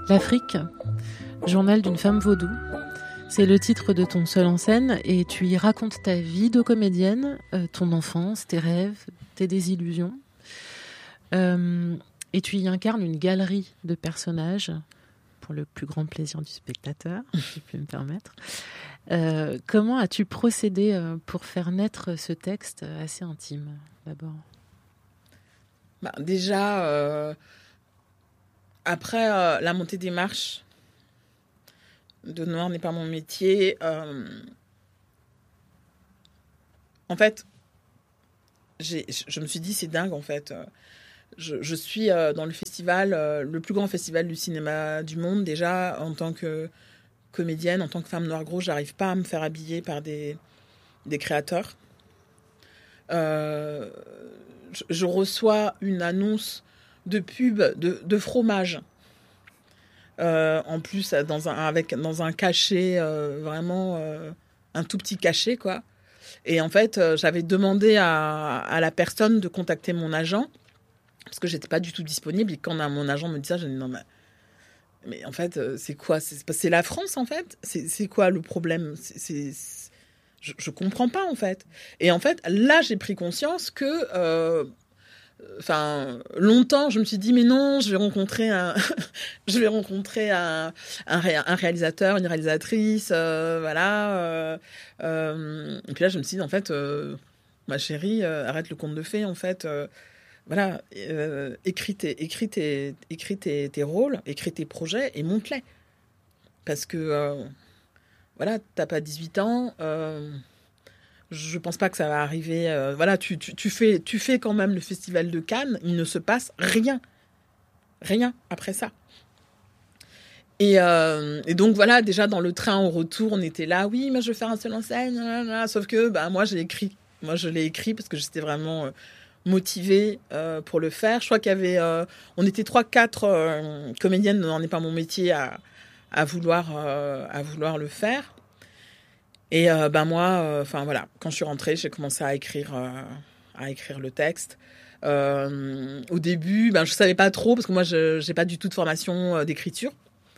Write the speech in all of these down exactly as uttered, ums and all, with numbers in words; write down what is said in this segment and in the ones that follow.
L'Afrique, journal d'une femme vaudou. C'est le titre de ton seul en scène et tu y racontes ta vie de comédienne, euh, ton enfance, tes rêves, tes désillusions. Euh, et tu y incarnes une galerie de personnages pour le plus grand plaisir du spectateur, si je puis me permettre. Euh, comment as-tu procédé euh, pour faire naître ce texte assez intime, d'abord ? Bah, déjà, euh, après euh, la montée des marches de Noir n'est pas mon métier, euh, en fait, j'ai, je me suis dit, c'est dingue, en fait. Je, je suis euh, dans le festival, euh, le plus grand festival du cinéma du monde, déjà, en tant que comédienne, en tant que femme noire gros, j'arrive pas à me faire habiller par des, des créateurs. Euh, je, je reçois une annonce de pub de, de fromage. Euh, en plus, dans un, avec, dans un cachet, euh, vraiment euh, un tout petit cachet, quoi. Et en fait, euh, j'avais demandé à, à la personne de contacter mon agent, parce que j'étais pas du tout disponible. Et quand mon agent me dit ça, je me dis non, mais, mais en fait, c'est quoi ? C'est, c'est la France, en fait ? C'est, c'est quoi le problème ? c'est, c'est, c'est, je, je comprends pas, en fait. Et en fait, là, j'ai pris conscience que... Euh, Enfin, longtemps, je me suis dit, mais non, je vais rencontrer un, je vais rencontrer un, un, ré, un réalisateur, une réalisatrice, euh, voilà. Euh, euh, et puis là, je me suis dit, en fait, euh, ma chérie, euh, arrête le conte de fées, en fait. Euh, voilà, euh, écris, tes, écris, tes, écris tes, tes rôles, écris tes projets et monte-les. Parce que, euh, voilà, t'as pas dix-huit ans... Euh, je pense pas que ça va arriver. Euh, voilà, tu, tu, tu, fais, tu fais quand même le festival de Cannes. Il ne se passe rien. Rien après ça. Et, euh, et donc, voilà, déjà dans le train au retour, on était là. Oui, mais je vais faire un seul en scène. Sauf que bah, moi, j'ai écrit. Moi, je l'ai écrit parce que j'étais vraiment euh, motivée euh, pour le faire. Je crois qu'il y avait... Euh, on était trois, quatre euh, comédiennes, n'en est pas mon métier, à, à, vouloir, euh, à vouloir le faire. Et euh, ben moi, enfin euh, voilà, quand je suis rentrée, j'ai commencé à écrire, euh, à écrire le texte. Euh, au début, ben je savais pas trop parce que moi, je j'ai pas du tout de formation euh, d'écriture.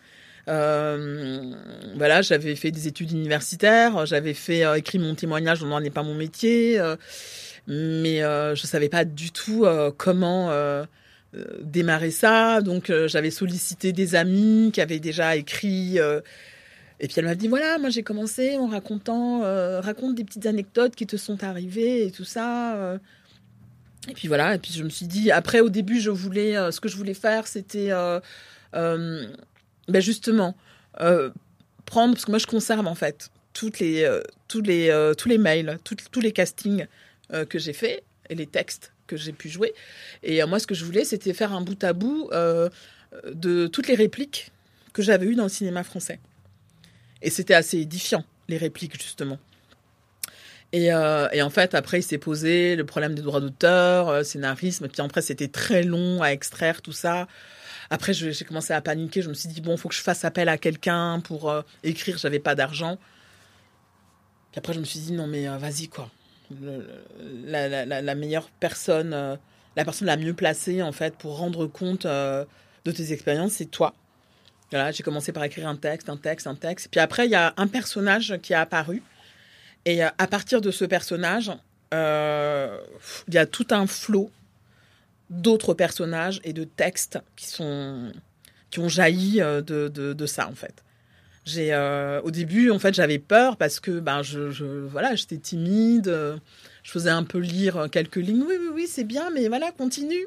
Euh, voilà, j'avais fait des études universitaires, j'avais fait euh, écrit mon témoignage, n'en est pas mon métier, euh, mais euh, je savais pas du tout euh, comment euh, euh, démarrer ça. Donc euh, j'avais sollicité des amis qui avaient déjà écrit. Euh, Et puis elle m'a dit, voilà, moi j'ai commencé en racontant, euh, raconte des petites anecdotes qui te sont arrivées et tout ça. Euh. Et puis voilà, et puis je me suis dit, après au début, je voulais, euh, ce que je voulais faire, c'était euh, euh, ben justement euh, prendre, parce que moi je conserve en fait toutes les, euh, tous, les, euh, tous les mails, tout, tous les castings euh, que j'ai faits et les textes que j'ai pu jouer. Et euh, moi ce que je voulais, c'était faire un bout à bout euh, de toutes les répliques que j'avais eues dans le cinéma français. Et c'était assez édifiant, les répliques, justement. Et, euh, et en fait, après, il s'est posé le problème des droits d'auteur, euh, scénarisme. Et puis après, c'était très long à extraire, tout ça. Après, je, j'ai commencé à paniquer. Je me suis dit, bon, il faut que je fasse appel à quelqu'un pour euh, écrire. J'avais pas d'argent. Puis après, je me suis dit, non, mais euh, vas-y, quoi. Le, la, la, la, la meilleure personne, euh, la personne la mieux placée, en fait, pour rendre compte euh, de tes expériences, c'est toi. Voilà, j'ai commencé par écrire un texte, un texte, un texte. Puis après, il y a un personnage qui a apparu. Et à partir de ce personnage, euh, il y a tout un flot d'autres personnages et de textes qui, sont, qui ont jailli de, de, de ça, en fait. J'ai, euh, au début, en fait, j'avais peur parce que ben, je, je, voilà, j'étais timide. Je faisais un peu lire quelques lignes. Oui, oui, oui, c'est bien, mais voilà, continue.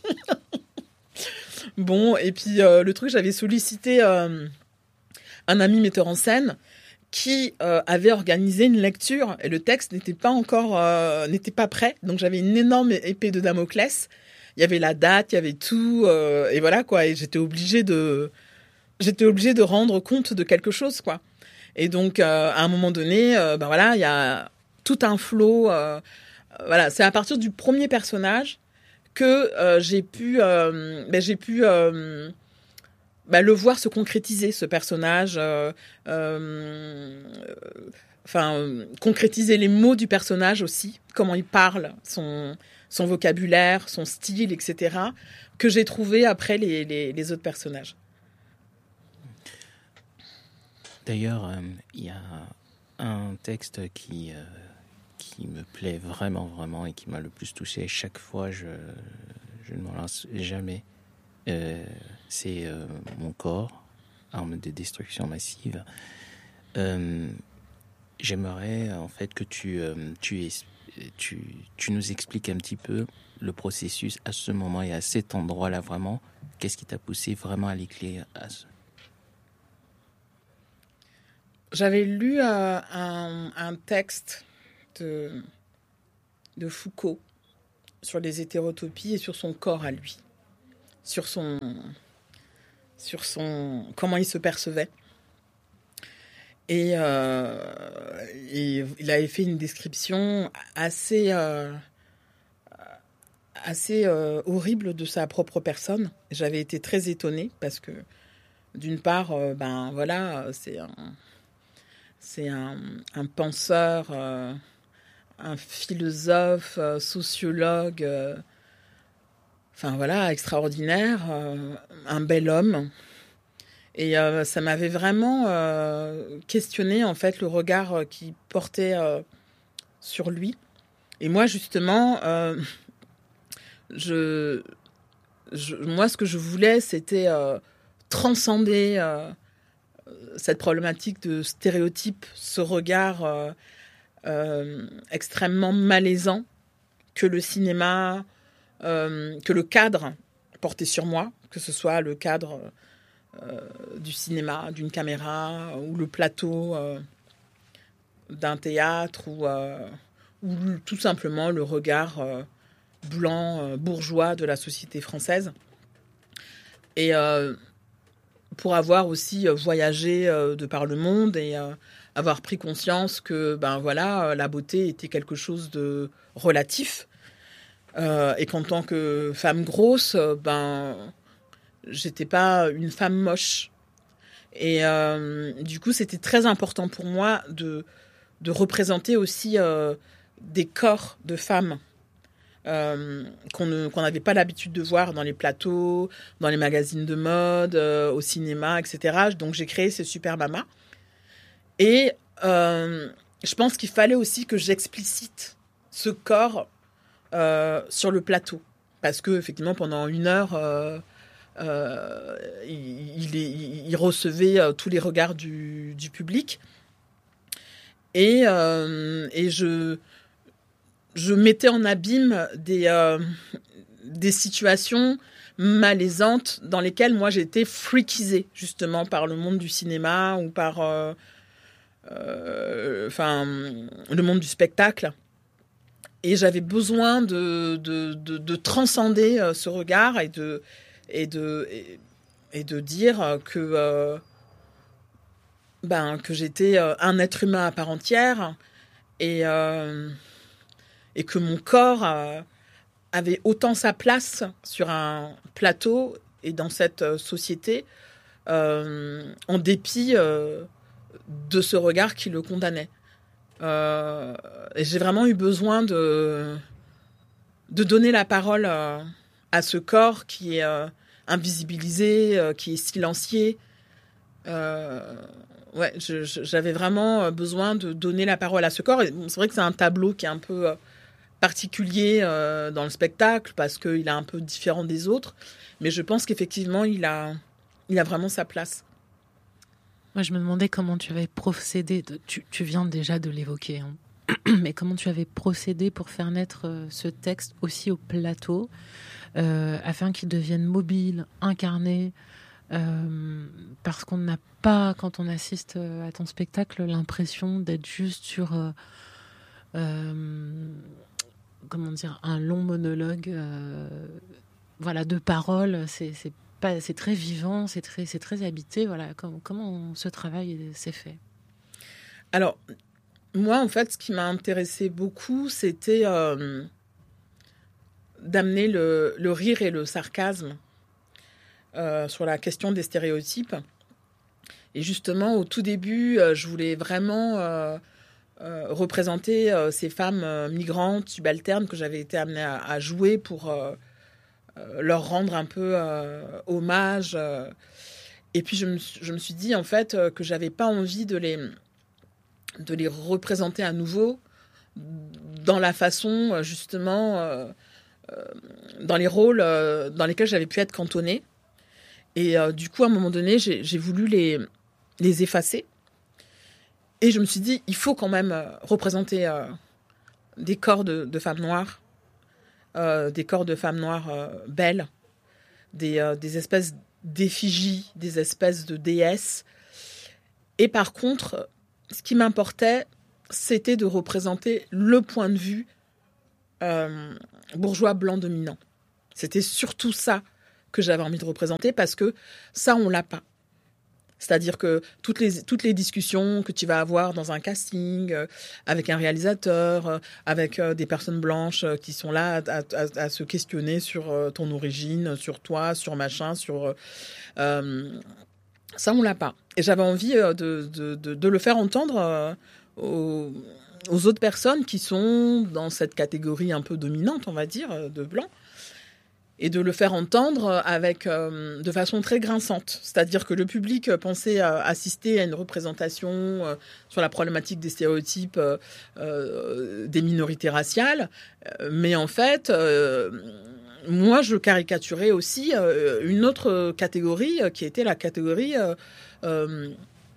Bon, et puis euh, le truc, j'avais sollicité euh, un ami metteur en scène qui euh, avait organisé une lecture et le texte n'était pas encore, euh, n'était pas prêt. Donc j'avais une énorme épée de Damoclès. Il y avait la date, il y avait tout, euh, et voilà quoi. Et j'étais obligée de, j'étais obligée de rendre compte de quelque chose quoi. Et donc euh, à un moment donné, euh, ben voilà, il y a tout un flot. Euh, voilà, c'est à partir du premier personnage que euh, j'ai pu, euh, ben, j'ai pu euh, ben, le voir se concrétiser, ce personnage, euh, euh, enfin, euh, concrétiser les mots du personnage aussi, comment il parle, son, son vocabulaire, son style, et cetera, que j'ai trouvé après les, les, les autres personnages. D'ailleurs, euh, il y a un texte qui, euh, qui me plaît vraiment, vraiment, et qui m'a le plus touché. Chaque fois, je, je ne m'en lasse jamais. Euh, c'est euh, Mon corps, arme de destruction massive. Euh, j'aimerais en fait que tu, euh, tu, es, tu, tu nous expliques un petit peu le processus à ce moment et à cet endroit-là vraiment. Qu'est-ce qui t'a poussé vraiment à l'écrire à ce... J'avais lu euh, un, un texte de, de Foucault sur les hétérotopies et sur son corps à lui, sur son, sur son comment il se percevait. Et, euh, et il avait fait une description assez, euh, assez euh, horrible de sa propre personne. J'avais été très étonnée parce que, d'une part, euh, ben voilà, c'est un, c'est un, un penseur, euh, un philosophe, euh, sociologue, euh, enfin voilà, extraordinaire, euh, un bel homme. Et euh, ça m'avait vraiment euh, questionné, en fait, le regard euh, qu'il portait euh, sur lui. Et moi, justement, euh, je, je, moi, ce que je voulais, c'était euh, transcender euh, cette problématique de stéréotype, ce regard euh, euh, extrêmement malaisant que le cinéma, euh, que le cadre portait sur moi, que ce soit le cadre... Euh, du cinéma, d'une caméra, ou le plateau euh, d'un théâtre, ou, euh, ou tout simplement le regard euh, blanc, euh, bourgeois de la société française. Et euh, pour avoir aussi voyagé euh, de par le monde et euh, avoir pris conscience que ben, voilà, la beauté était quelque chose de relatif, euh, et qu'en tant que femme grosse, ben... j'étais pas une femme moche. Et euh, du coup, c'était très important pour moi de, de représenter aussi euh, des corps de femmes euh, qu'on ne, qu'on n'avait pas l'habitude de voir dans les plateaux, dans les magazines de mode, euh, au cinéma, et cetera. Donc, j'ai créé ces Super Mamas. Et euh, je pense qu'il fallait aussi que j'explicite ce corps euh, sur le plateau. Parce que, effectivement, pendant une heure... Euh, Euh, il, il, il recevait euh, tous les regards du, du public et, euh, et je, je mettais en abîme des, euh, des situations malaisantes dans lesquelles moi j'étais freakisée justement par le monde du cinéma ou par euh, euh, enfin, le monde du spectacle. Et j'avais besoin de, de, de, de transcender euh, ce regard et de Et de, et, et de dire que, euh, ben, que j'étais un être humain à part entière et, euh, et que mon corps euh, avait autant sa place sur un plateau et dans cette société euh, en dépit euh, de ce regard qui le condamnait. Euh, et j'ai vraiment eu besoin de, de donner la parole euh, à ce corps qui est euh, invisibilisé, euh, qui est silencié. Euh, ouais, je, je, j'avais vraiment besoin de donner la parole à ce corps. Et c'est vrai que c'est un tableau qui est un peu euh, particulier euh, dans le spectacle parce qu'il est un peu différent des autres. Mais je pense qu'effectivement, il a, il a vraiment sa place. Moi, je me demandais comment tu avais procédé. De, tu, tu viens déjà de l'évoquer, hein. Mais comment tu avais procédé pour faire naître euh, ce texte aussi au plateau, euh, afin qu'il devienne mobile, incarné, euh, parce qu'on n'a pas, quand on assiste à ton spectacle, l'impression d'être juste sur, euh, euh, comment dire, un long monologue, euh, voilà, de paroles. C'est, c'est pas, c'est très vivant, c'est très, c'est très habité. Voilà, comment, comment ce travail s'est fait? Alors. Moi, en fait, ce qui m'a intéressé beaucoup, c'était euh, d'amener le, le rire et le sarcasme euh, sur la question des stéréotypes. Et justement, au tout début, euh, je voulais vraiment euh, euh, représenter euh, ces femmes euh, migrantes, subalternes, que j'avais été amenée à, à jouer pour euh, euh, leur rendre un peu euh, hommage. Euh, Et puis je me, je me suis dit en fait euh, que j'avais pas envie de les, de les représenter à nouveau dans la façon justement, euh, euh, dans les rôles euh, dans lesquels j'avais pu être cantonnée. Et euh, du coup, à un moment donné, j'ai, j'ai voulu les, les effacer. Et je me suis dit, il faut quand même euh, représenter euh, des corps de, de femmes noires, euh, des corps de femmes noires euh, belles, des, euh, des espèces d'effigies, des espèces de déesses. Et par contre, ce qui m'importait, c'était de représenter le point de vue euh, bourgeois blanc dominant. C'était surtout ça que j'avais envie de représenter parce que ça, on l'a pas. C'est-à-dire que toutes les, toutes les discussions que tu vas avoir dans un casting, euh, avec un réalisateur, euh, avec euh, des personnes blanches euh, qui sont là à, à, à se questionner sur euh, ton origine, sur toi, sur machin, sur... Euh, euh, ça, on l'a pas. Et j'avais envie euh, de, de, de, de le faire entendre euh, aux, aux autres personnes qui sont dans cette catégorie un peu dominante, on va dire, de blanc. Et de le faire entendre avec, euh, de façon très grinçante. C'est-à-dire que le public pensait euh, assister à une représentation euh, sur la problématique des stéréotypes euh, euh, des minorités raciales. Euh, mais en fait, euh, moi, je caricaturais aussi euh, une autre catégorie euh, qui était la catégorie euh, euh,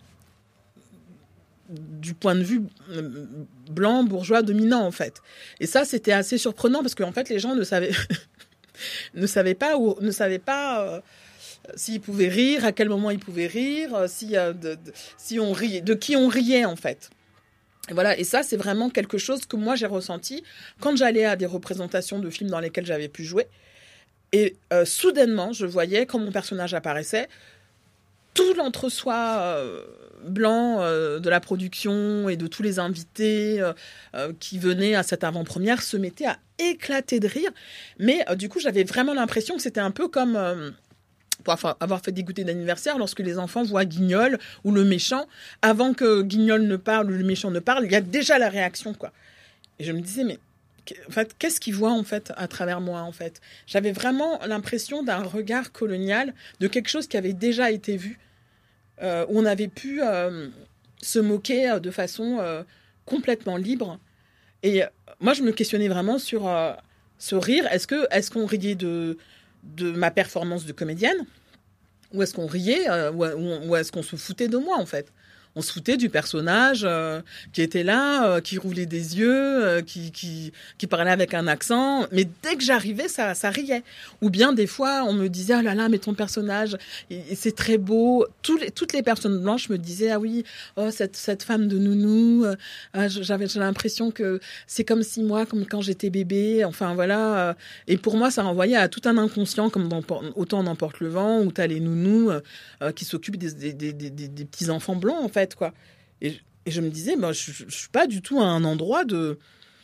du point de vue blanc, bourgeois, dominant, en fait. Et ça, c'était assez surprenant parce qu'en fait, les gens ne savaient... ne savaient pas, ou, ne savaient pas euh, s'ils pouvaient rire, à quel moment ils pouvaient rire, euh, si, euh, de, de, si on riait, de qui on riait en fait. Et voilà, et ça c'est vraiment quelque chose que moi j'ai ressenti quand j'allais à des représentations de films dans lesquels j'avais pu jouer. Et euh, soudainement, je voyais quand mon personnage apparaissait, tout l'entre-soi euh, blanc euh, de la production et de tous les invités euh, euh, qui venaient à cette avant-première se mettaient à éclater de rire. Mais euh, du coup, j'avais vraiment l'impression que c'était un peu comme euh, pour avoir fait des goûters d'anniversaire, lorsque les enfants voient Guignol ou le méchant, avant que Guignol ne parle ou le méchant ne parle, il y a déjà la réaction, quoi. Et je me disais, mais en fait, qu'est-ce qu'ils voient en fait à travers moi en fait ? J'avais vraiment l'impression d'un regard colonial, de quelque chose qui avait déjà été vu. Euh, où on avait pu euh, se moquer euh, de façon euh, complètement libre. Et euh, moi, je me questionnais vraiment sur euh, ce rire. Est-ce que, est-ce qu'on riait de, de ma performance de comédienne ? Ou est-ce qu'on riait euh, ou, ou, ou est-ce qu'on se foutait de moi, en fait ? On se foutait du personnage euh, qui était là, euh, qui roulait des yeux, euh, qui, qui, qui parlait avec un accent. Mais dès que j'arrivais, ça, ça riait. Ou bien des fois, on me disait « Oh là là, mais ton personnage, et, et c'est très beau. » Tous les, toutes les personnes blanches me disaient « Ah oui, oh, cette, cette femme de nounou, euh, j'avais j'ai l'impression que c'est comme si moi, comme quand j'étais bébé. » Enfin voilà. Euh, et pour moi, ça renvoyait à tout un inconscient, comme dans Autant n'emporte le vent, où tu as les nounous euh, qui s'occupent des, des, des, des, des petits-enfants blancs, en fait. Quoi. Et, et je me disais, bah, je ne suis pas du tout à un endroit de,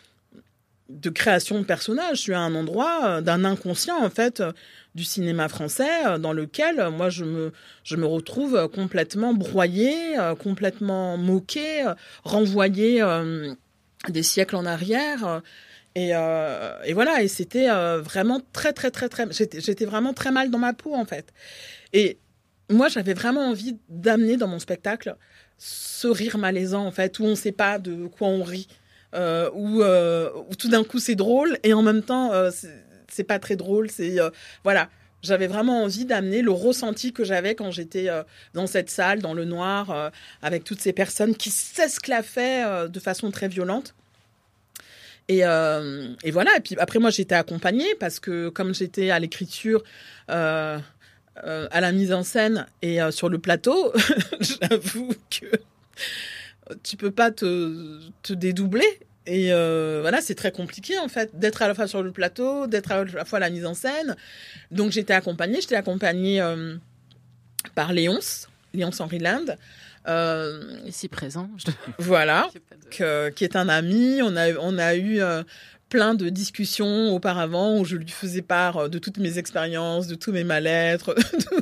de création de personnages. Je suis à un endroit d'un inconscient, en fait, du cinéma français, dans lequel, moi, je me, je me retrouve complètement broyée, complètement moquée, renvoyée euh, des siècles en arrière. Et, euh, et voilà, et c'était euh, vraiment très, très, très, très... J'étais, j'étais vraiment très mal dans ma peau, en fait. Et moi, j'avais vraiment envie d'amener dans mon spectacle ce rire malaisant, en fait, où on ne sait pas de quoi on rit, euh, où, euh, où tout d'un coup c'est drôle et en même temps euh, c'est, c'est pas très drôle. C'est euh, voilà, j'avais vraiment envie d'amener le ressenti que j'avais quand j'étais euh, dans cette salle, dans le noir, euh, avec toutes ces personnes qui s'esclaffaient euh, de façon très violente. Et, euh, et voilà. Et puis après, moi, j'étais accompagnée parce que comme j'étais à l'écriture. Euh, Euh, à la mise en scène et euh, sur le plateau, j'avoue que tu peux pas te, te dédoubler. Et euh, voilà, c'est très compliqué en fait d'être à la fois sur le plateau, d'être à la fois à la mise en scène. Donc j'étais accompagnée, j'étais accompagnée euh, par Léonce, Léonce Henry Land. Euh, Ici présent. Je... Voilà, de... que, qui est un ami. On a, on a eu... Euh, plein de discussions auparavant où je lui faisais part de toutes mes expériences, de tous mes mal-être.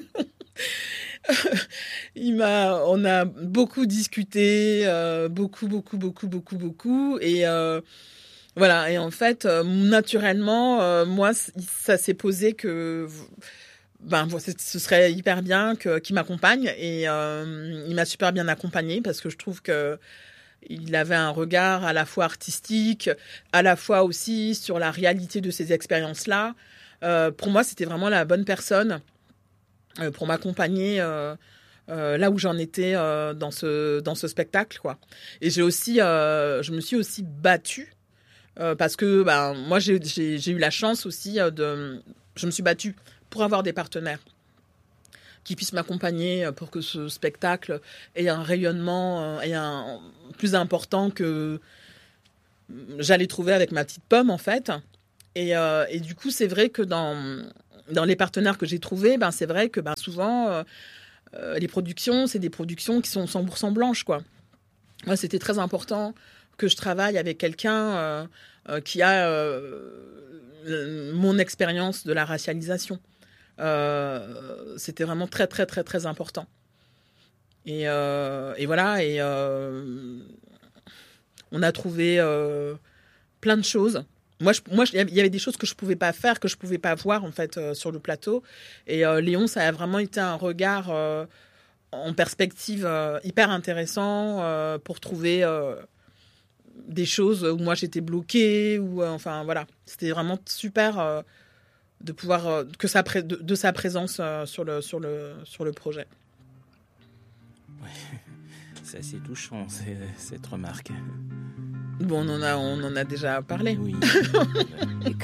Il m'a, on a beaucoup discuté, euh, beaucoup, beaucoup, beaucoup, beaucoup, beaucoup. Et euh, voilà. Et en fait, euh, naturellement, euh, moi, ça s'est posé que ben, ce serait hyper bien que, qu'il m'accompagne. Et euh, il m'a super bien accompagné parce que je trouve que il avait un regard à la fois artistique, à la fois aussi sur la réalité de ces expériences-là. Euh, pour moi, c'était vraiment la bonne personne euh, pour m'accompagner euh, euh, là où j'en étais euh, dans ce dans ce spectacle, quoi. Et j'ai aussi, euh, je me suis aussi battue euh, parce que, ben, moi, j'ai, j'ai, j'ai eu la chance aussi euh, de, je me suis battue pour avoir des partenaires qui puissent m'accompagner pour que ce spectacle ait un rayonnement ait un, plus important que j'allais trouver avec ma petite pomme, en fait. Et, euh, et du coup, c'est vrai que dans, dans les partenaires que j'ai trouvés, ben, c'est vrai que ben, souvent, euh, les productions, c'est des productions qui sont cent pour cent blanches, quoi. Moi, c'était très important que je travaille avec quelqu'un euh, euh, qui a euh, mon expérience de la racialisation. Euh, c'était vraiment très très très très important et, euh, et voilà et euh, on a trouvé euh, plein de choses. Moi, je, moi, il y avait des choses que je pouvais pas faire, que je pouvais pas voir en fait euh, sur le plateau. Et euh, Léon, ça a vraiment été un regard euh, en perspective euh, hyper intéressant euh, pour trouver euh, des choses où moi j'étais bloquée ou euh, enfin voilà, c'était vraiment super. Euh, de pouvoir euh, que sa pré- de, de sa présence euh, sur le sur le sur le projet. Ouais. C'est assez touchant c'est, cette remarque. Bon, on en a on en a déjà parlé. Oui.